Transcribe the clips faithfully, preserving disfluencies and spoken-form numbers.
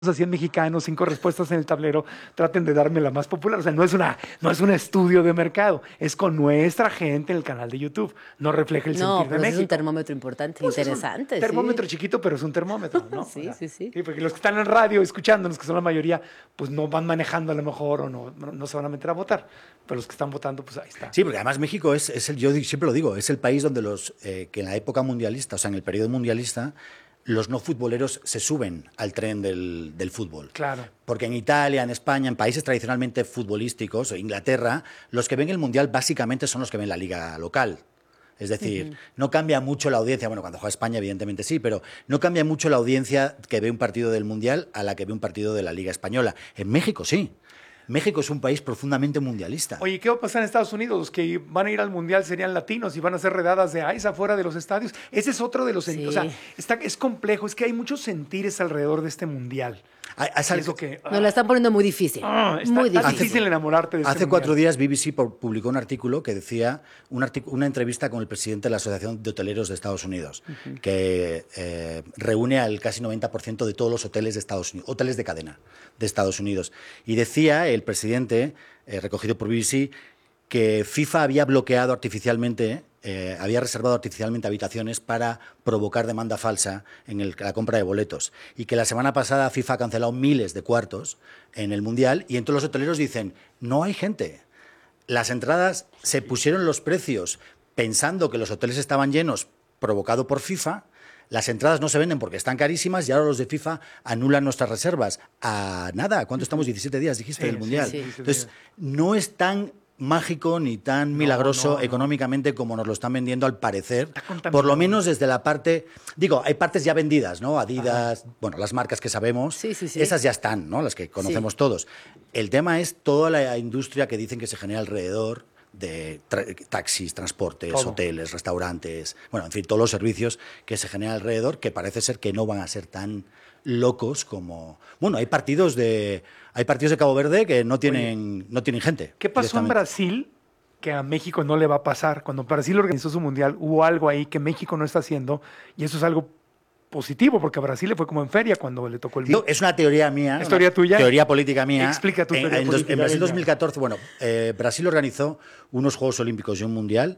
a cien mexicanos, cinco respuestas en el tablero, traten de darme la más popular. O sea, no es, una, no es un estudio de mercado, es con nuestra gente en el canal de YouTube. No refleja el No, sentir de pero sí México. es un termómetro importante, Pues interesante. Es un termómetro sí. chiquito, pero es un termómetro, ¿no? Sí, O sea, sí, sí. sí, porque los que están en radio escuchándonos, que son la mayoría, pues no van manejando a lo mejor o no, no, no se van a meter a votar. Pero los que están votando, pues ahí está. Sí, porque además México es, es el, yo siempre lo digo, es el país donde los, eh, que en la época mundialista, o sea, en el periodo mundialista, los no futboleros se suben al tren del, del fútbol. Claro. Porque en Italia, en España, en países tradicionalmente futbolísticos, o Inglaterra, los que ven el Mundial básicamente son los que ven la liga local. Es decir, uh-huh. no cambia mucho la audiencia, bueno, cuando juega España evidentemente sí, pero no cambia mucho la audiencia que ve un partido del Mundial a la que ve un partido de la Liga Española. En México sí. México es un país profundamente mundialista. Oye, ¿qué va a pasar en Estados Unidos? Los que van a ir al Mundial serían latinos y van a hacer redadas de ice afuera de los estadios. Ese es otro de los... Sí. O sea, está, es complejo, es que hay muchos sentires alrededor de este Mundial. Es algo que, ah, Nos la están poniendo muy difícil. Ah, está, muy difícil. difícil. difícil enamorarte de este Hace mundial. cuatro días B B C publicó un artículo que decía, un artic- una entrevista con el presidente de la Asociación de Hoteleros de Estados Unidos, uh-huh. que eh, reúne al casi noventa por ciento de todos los hoteles de Estados Unidos, hoteles de cadena de Estados Unidos. Y decía el presidente, eh, recogido por B B C, que FIFA había bloqueado artificialmente, eh, había reservado artificialmente habitaciones para provocar demanda falsa en el, la compra de boletos. Y que la semana pasada FIFA ha cancelado miles de cuartos en el Mundial y entonces los hoteleros dicen, no hay gente. Las entradas se pusieron los precios pensando que los hoteles estaban llenos, provocado por FIFA. Las entradas no se venden porque están carísimas y ahora los de FIFA anulan nuestras reservas. A nada, ¿cuánto estamos? diecisiete días, dijiste, sí, del Mundial. Sí, sí. Entonces, no es tan mágico ni tan milagroso no, no, no. económicamente como nos lo están vendiendo al parecer, por lo menos desde la parte, digo, hay partes ya vendidas, ¿no? Adidas, Ajá. bueno, las marcas que sabemos, sí, sí, sí. esas ya están, ¿no? Las que conocemos sí. todos. El tema es toda la industria que dicen que se genera alrededor de tra- taxis, transportes, Todo. hoteles, restaurantes, bueno, en fin, todos los servicios que se generan alrededor, que parece ser que no van a ser tan locos como... Bueno, hay partidos de hay partidos de Cabo Verde que no tienen, Oye, no tienen gente. ¿Qué pasó en Brasil que a México no le va a pasar? Cuando Brasil organizó su mundial, hubo algo ahí que México no está haciendo y eso es algo positivo, porque a Brasil le fue como en feria cuando le tocó el... No, es una teoría mía. ¿Es teoría tuya? Teoría política mía. Explica tu teoría en, en, política. En Brasil dos mil catorce, bueno, eh, Brasil organizó unos Juegos Olímpicos y un Mundial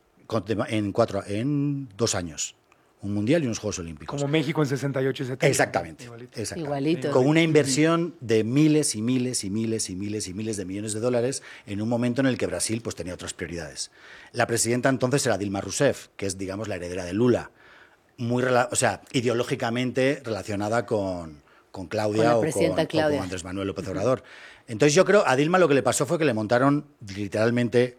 en, cuatro, en dos años. Un mundial y unos Juegos Olímpicos. Como México en sesenta y ocho y setenta. Exactamente. Igualito. exactamente. Igualito. Con una inversión de miles y miles y miles y miles y miles de millones de dólares en un momento en el que Brasil pues, tenía otras prioridades. La presidenta entonces era Dilma Rousseff, que es, digamos, la heredera de Lula. Muy, o sea, ideológicamente relacionada con, con Claudia con o, con, Claudia. o con Andrés Manuel López Obrador. Entonces yo creo, a Dilma lo que le pasó fue que le montaron literalmente...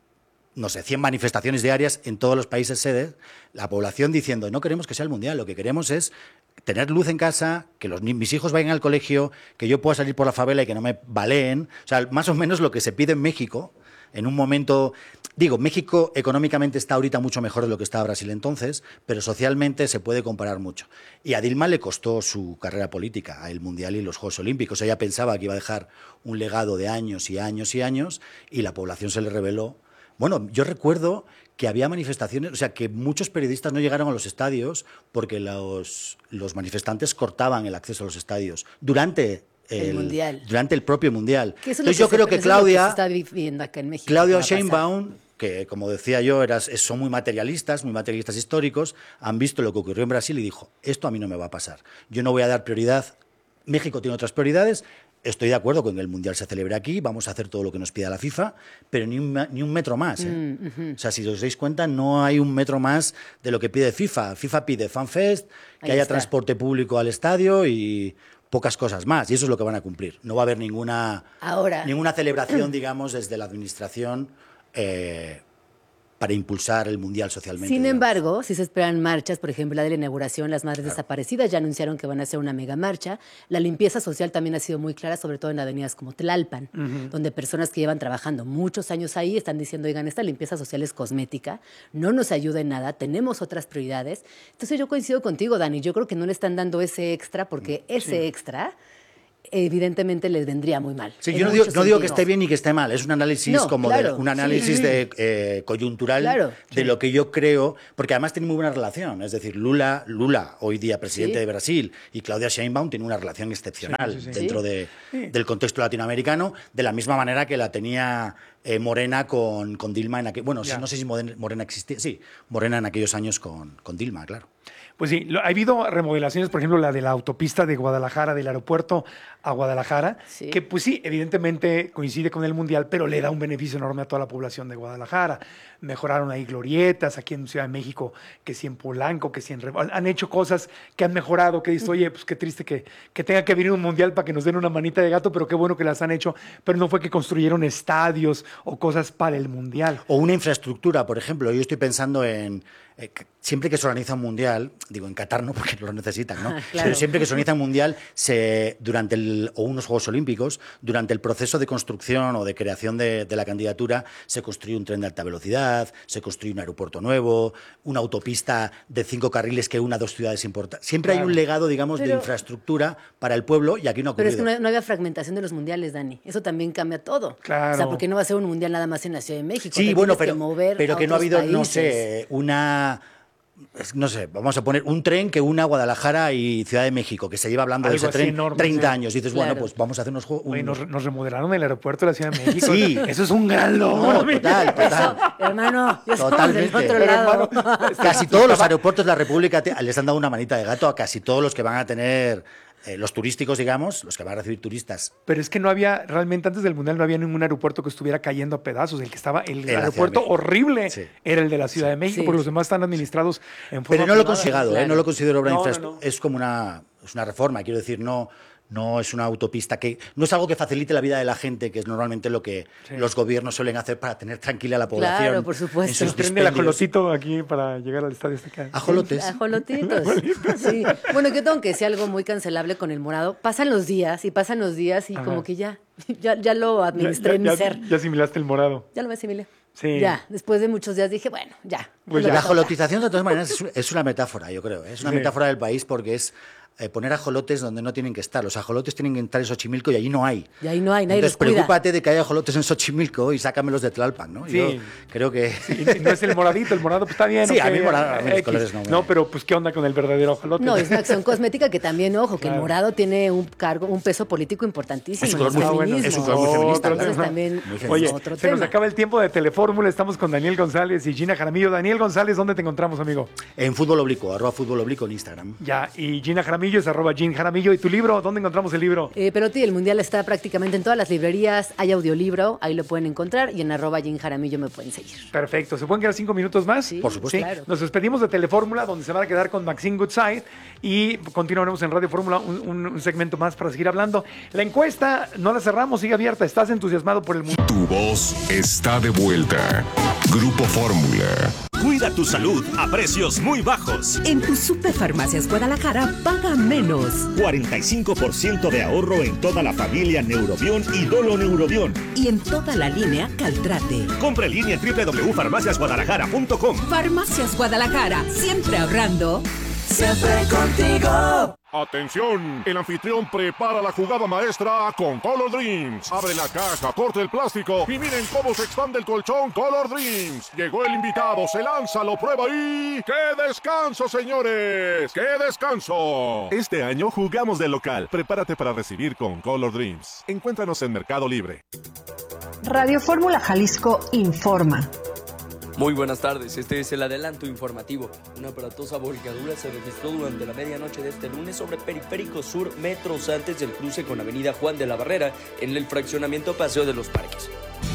no sé, cien manifestaciones diarias en todos los países sedes, la población diciendo, no queremos que sea el Mundial, lo que queremos es tener luz en casa, que los, mis hijos vayan al colegio, que yo pueda salir por la favela y que no me baleen. O sea, más o menos lo que se pide en México, en un momento... Digo, México económicamente está ahorita mucho mejor de lo que estaba Brasil entonces, pero socialmente se puede comparar mucho. Y a Dilma le costó su carrera política, el Mundial y los Juegos Olímpicos. Ella pensaba que iba a dejar un legado de años y años y años, y la población se le reveló. Bueno, yo recuerdo que había manifestaciones, o sea, que muchos periodistas no llegaron a los estadios porque los, los manifestantes cortaban el acceso a los estadios durante el, el mundial. Durante el propio mundial. Entonces que yo se, creo que que Claudia, es lo que se está viviendo acá en México. Claudia Sheinbaum, que como decía yo, eras, son muy materialistas, muy materialistas históricos, han visto lo que ocurrió en Brasil y dijo, esto a mí no me va a pasar. Yo no voy a dar prioridad, México tiene otras prioridades. Estoy de acuerdo con que el Mundial se celebre aquí, vamos a hacer todo lo que nos pida la FIFA, pero ni un, ni un metro más. ¿eh? Mm, uh-huh. O sea, si os dais cuenta, no hay un metro más de lo que pide FIFA. FIFA pide FanFest, que Ahí haya está. transporte público al estadio y pocas cosas más. Y eso es lo que van a cumplir. No va a haber ninguna, Ahora. ninguna celebración, digamos, desde la administración... Eh, para impulsar el Mundial socialmente. Sin digamos. embargo, si se esperan marchas, por ejemplo, la de la inauguración, las madres claro. desaparecidas ya anunciaron que van a hacer una mega marcha. La limpieza social también ha sido muy clara, sobre todo en avenidas como Tlalpan, uh-huh. donde personas que llevan trabajando muchos años ahí están diciendo, oigan, esta limpieza social es cosmética, no nos ayuda en nada, tenemos otras prioridades. Entonces yo coincido contigo, Dani, yo creo que no le están dando ese extra, porque ese sí. extra... evidentemente les vendría muy mal. Sí, yo no digo, no digo que esté bien ni que esté mal, es un análisis no, como claro, de, un análisis sí. de eh, coyuntural claro, de sí. lo que yo creo, porque además tiene muy buena relación, es decir, Lula, Lula hoy día presidente sí. de Brasil, y Claudia Sheinbaum tienen una relación excepcional sí, sí, sí. dentro de, sí. del contexto latinoamericano, de la misma manera que la tenía eh, Morena con, con Dilma en aquel, bueno, yeah. no sé si Morena existía, sí, Morena en aquellos años con, con Dilma, claro. Pues sí, lo, ha habido remodelaciones, por ejemplo, la de la autopista de Guadalajara, del aeropuerto a Guadalajara, sí. que pues sí, evidentemente coincide con el Mundial, pero le da un beneficio enorme a toda la población de Guadalajara. Mejoraron ahí glorietas, aquí en Ciudad de México, que sí en Polanco, que sí en... Han hecho cosas que han mejorado, que dices, oye, pues qué triste que, que tenga que venir un Mundial para que nos den una manita de gato, pero qué bueno que las han hecho, pero no fue que construyeron estadios o cosas para el Mundial. O una infraestructura, por ejemplo, yo estoy pensando en... Eh, siempre que se organiza un mundial, digo en Qatar no porque lo necesitan, ¿no? Claro. Pero siempre que se organiza un mundial, se, durante el, o unos Juegos Olímpicos, durante el proceso de construcción o de creación de, de la candidatura, se construye un tren de alta velocidad, se construye un aeropuerto nuevo, una autopista de cinco carriles que una dos ciudades importantes. Siempre claro. hay un legado, digamos, pero, de infraestructura para el pueblo y aquí no ha ocurrido. Pero es que no, no había fragmentación de los mundiales, Dani. Eso también cambia todo. Claro. O sea, porque no va a ser un mundial nada más en la Ciudad de México. Sí, bueno, pero, que, mover pero que no ha habido, países. no sé, una... No sé, vamos a poner un tren que una Guadalajara y Ciudad de México, que se lleva hablando Algo de ese tren enorme, treinta sí. años. Y dices, claro. bueno, pues vamos a hacer unos juegos. Un... Nos, nos remodelaron el aeropuerto de la Ciudad de México. Sí. Eso es un gran logro. No, total, total. Eso, hermano, ya estamos del otro lado. Hermano, casi todos los aeropuertos de la República te, les han dado una manita de gato a casi todos los que van a tener... Eh, los turísticos, digamos, los que van a recibir turistas. Pero es que no había, realmente antes del Mundial no había ningún aeropuerto que estuviera cayendo a pedazos. El que estaba, el en aeropuerto horrible sí. era el de la Ciudad sí. de México, sí. porque los demás están administrados en forma Pero no lo he considerado, claro. ¿eh? no lo considero obra no, infraestructura. No, no. Es como una, es una reforma, quiero decir, no... No es una autopista que... No es algo que facilite la vida de la gente, que es normalmente lo que sí. los gobiernos suelen hacer para tener tranquila a la población. Claro, por supuesto. El tren del ajolotito aquí para llegar al estadio. Este Ajolotes. Ajolotitos. Sí. Bueno, yo tengo que decir algo muy cancelable con el morado. Pasan los días y pasan los días y Ajá. como que ya, ya, ya lo administré ya, ya, en mi ya, ser. Ya asimilaste el morado. Ya lo asimilé. Sí. Ya, después de muchos días dije, bueno, ya. Pues ya. La ajolotización, de todas maneras, es una metáfora, yo creo. Es una sí. metáfora del país porque es... Eh, poner ajolotes donde no tienen que estar. Los ajolotes tienen que estar en Xochimilco y allí no hay. Y ahí no hay, nadie Entonces, los cuida. preocúpate de que haya ajolotes en Xochimilco y sácamelos de Tlalpan, ¿no? Sí. Yo creo que... Sí, no es el moradito, el morado pues está bien. Sí, okay, a mí morado, a mí los X. colores no me... No, pero pues ¿qué onda con el verdadero ajolote? No, es una acción cosmética que también, ojo, que claro. el morado tiene un cargo, un peso político importantísimo. Es un color muy, ah, bueno, es un color muy feminista. Entonces, claro. también Oye, otro se tema. nos acaba el tiempo de Telefórmula, estamos con Daniel González y Gina Jaramillo. Daniel González, ¿dónde te encontramos, amigo? En Fútbol Oblicuo, arroba Fútbol Oblicuo en Instagram. Ya, y Gina Jaramillo es arroba Gin Jaramillo. ¿Y tu libro? ¿Dónde encontramos el libro? Eh, Perotti, el Mundial está prácticamente en todas las librerías, hay audiolibro, ahí lo pueden encontrar y en arroba Gin Jaramillo me pueden seguir. Perfecto, ¿se pueden quedar cinco minutos más? Sí, por supuesto. Sí. Claro. Nos despedimos de Telefórmula, donde se van a quedar con Maxine Goodside y continuaremos en Radio Fórmula un, un, un segmento más para seguir hablando. La encuesta no la cerramos, sigue abierta. ¿Estás entusiasmado por el mundo? Tu voz está de vuelta. Grupo Fórmula. Cuida tu salud a precios muy bajos. En tus Superfarmacias Guadalajara paga menos. cuarenta y cinco por ciento de ahorro en toda la familia Neurobión y Dolo Neurobión. Y en toda la línea Caltrate. Compre en línea en doble u doble u doble u punto farmacias guadalajara punto com. Farmacias Guadalajara, siempre ahorrando. Siempre contigo. Atención, el anfitrión prepara la jugada maestra con Color Dreams. Abre la caja, corta el plástico y miren cómo se expande el colchón Color Dreams. Llegó el invitado, se lanza, lo prueba y... ¡qué descanso, señores! ¡Qué descanso! Este año jugamos de local. Prepárate para recibir con Color Dreams. Encuéntranos en Mercado Libre. Radio Fórmula Jalisco informa. Muy buenas tardes, este es el adelanto informativo. Una aparatosa volcadura se registró durante la medianoche de este lunes sobre Periférico Sur, metros antes del cruce con Avenida Juan de la Barrera, en el fraccionamiento Paseo de los Parques.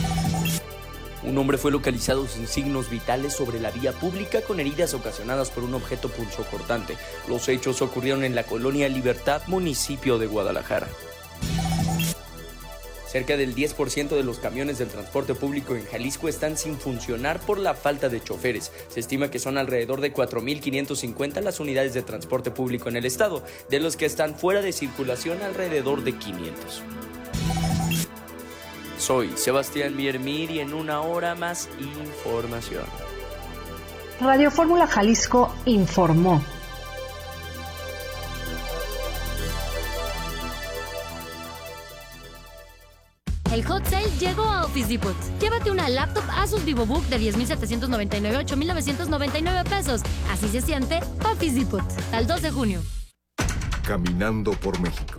Un hombre fue localizado sin signos vitales sobre la vía pública con heridas ocasionadas por un objeto punzocortante. Los hechos ocurrieron en la colonia Libertad, municipio de Guadalajara. Cerca del diez por ciento de los camiones del transporte público en Jalisco están sin funcionar por la falta de choferes. Se estima que son alrededor de cuatro mil quinientas cincuenta las unidades de transporte público en el estado, de los que están fuera de circulación alrededor de quinientos. Soy Sebastián Miermir y en una hora más información. Radio Fórmula Jalisco informó. El hot sale llegó a Office Depot. Llévate una laptop Asus VivoBook de diez mil setecientos noventa y nueve a ocho mil novecientos noventa y nueve pesos. Así se siente Office Depot. Al dos de junio. Caminando por México.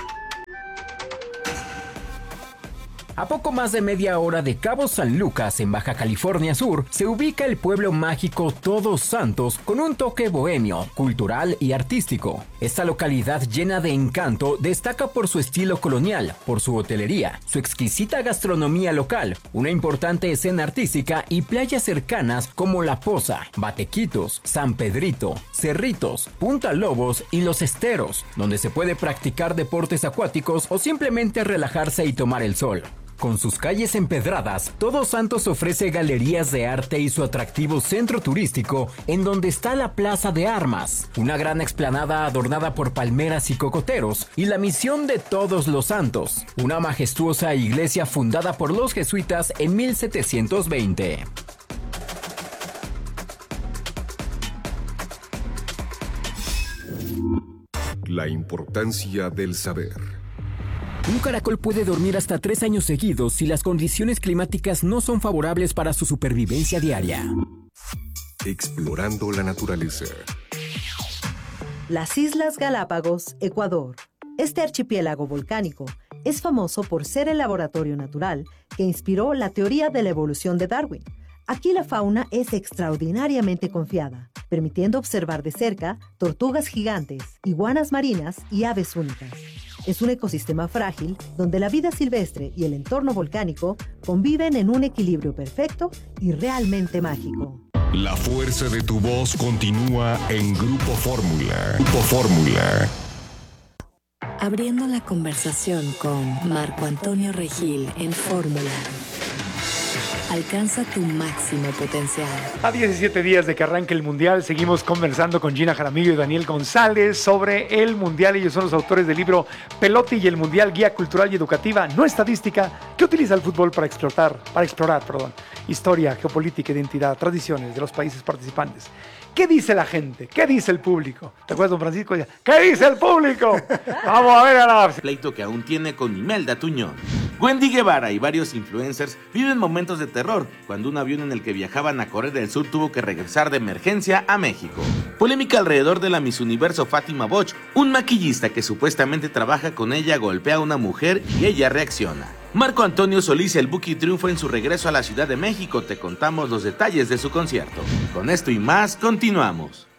A poco más de media hora de Cabo San Lucas, en Baja California Sur, se ubica el pueblo mágico Todos Santos con un toque bohemio, cultural y artístico. Esta localidad llena de encanto destaca por su estilo colonial, por su hotelería, su exquisita gastronomía local, una importante escena artística y playas cercanas como La Poza, Batequitos, San Pedrito, Cerritos, Punta Lobos y Los Esteros, donde se puede practicar deportes acuáticos o simplemente relajarse y tomar el sol. Con sus calles empedradas, Todos Santos ofrece galerías de arte y su atractivo centro turístico, en donde está la Plaza de Armas, una gran explanada adornada por palmeras y cocoteros, y la Misión de Todos los Santos, una majestuosa iglesia fundada por los jesuitas en mil setecientos veinte. La importancia del saber. Un caracol puede dormir hasta tres años seguidos si las condiciones climáticas no son favorables para su supervivencia diaria. Explorando la naturaleza. Las Islas Galápagos, Ecuador. Este archipiélago volcánico es famoso por ser el laboratorio natural que inspiró la teoría de la evolución de Darwin. Aquí la fauna es extraordinariamente confiada, permitiendo observar de cerca tortugas gigantes, iguanas marinas y aves únicas. Es un ecosistema frágil donde la vida silvestre y el entorno volcánico conviven en un equilibrio perfecto y realmente mágico. La fuerza de tu voz continúa en Grupo Fórmula. Grupo Fórmula. Abriendo la conversación con Marco Antonio Regil en Fórmula. Alcanza tu máximo potencial. A diecisiete días de que arranque el Mundial, seguimos conversando con Gina Jaramillo y Daniel González sobre el Mundial. Ellos son los autores del libro Pelotti y el Mundial, guía cultural y educativa, no estadística, que utiliza el fútbol para explotar, para explorar, perdón, historia, geopolítica, identidad, tradiciones de los países participantes. ¿Qué dice la gente? ¿Qué dice el público? ¿Te acuerdas, don Francisco? ¿Qué dice el público? Vamos a ver a la... Pleito que aún tiene con Imelda Tuñón. Wendy Guevara y varios influencers viven momentos de terror cuando un avión en el que viajaban a Corea del Sur tuvo que regresar de emergencia a México. Polémica alrededor de la Miss Universo Fátima Boch. Un maquillista que supuestamente trabaja con ella golpea a una mujer y ella reacciona. Marco Antonio Solís y el Buki triunfa en su regreso a la Ciudad de México. Te contamos los detalles de su concierto. Con esto y más, continuamos.